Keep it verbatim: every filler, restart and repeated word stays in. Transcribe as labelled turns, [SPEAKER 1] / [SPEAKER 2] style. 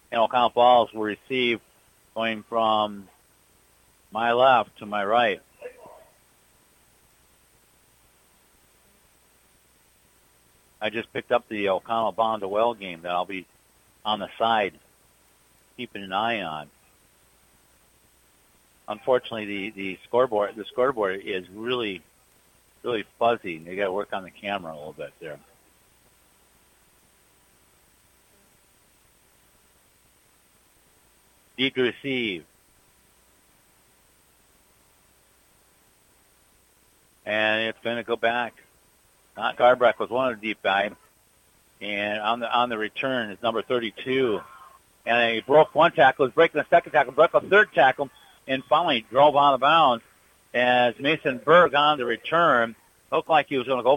[SPEAKER 1] and O'Connell Falls will receive going from my left to my right. I just picked up the O'Connell Bondwell game that I'll be on the side keeping an eye on. Unfortunately, the, the scoreboard the scoreboard is really, really fuzzy. They got to work on the camera a little bit there. Deep to receive. And it's going to go back. Not Garbrecht was one of the deep guys. And on the on the return is number thirty-two. And he broke one tackle, was breaking the second tackle, broke a third tackle, and finally drove out of bounds as Mason Berg on the return looked like he was going to go